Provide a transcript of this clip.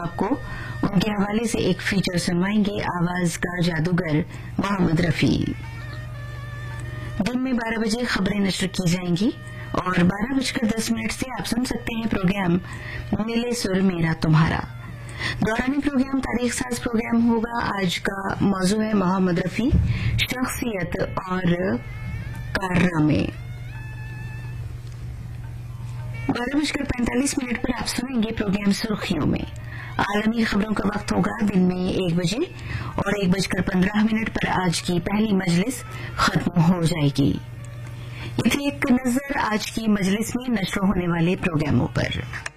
आपको उनके हवाले से एक फीचर सुनवाएंगे, आवाज का जादूगर मोहम्मद रफी। दिन में 12 बजे खबरें नश्र की जाएंगी और 12:10 से आप सुन सकते हैं प्रोग्राम मिले सुर मेरा तुम्हारा। दौरानी प्रोग्राम तारीख साज प्रोग्राम होगा। आज का मौजू है मोहम्मद रफी, शख्सियत और कारनामे। 12:45 पर आप सुनेंगे प्रोग्राम सुर्खियों में। आलमी खबरों का वक्त होगा दिन में 1 बजे और 1:15 पर आज की पहली मजलिस खत्म हो जाएगी। ये थी एक नजर आज की मजलिस में नश्र होने वाले प्रोग्रामों पर।